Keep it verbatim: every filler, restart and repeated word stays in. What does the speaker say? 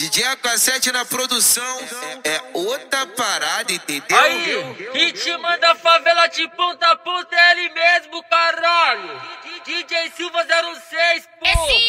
D J A K sete na produção é, é outra parada, entendeu? Aí, ritmo da favela de ponta a ponta é ele mesmo, caralho. D J Silva zero seis, porra.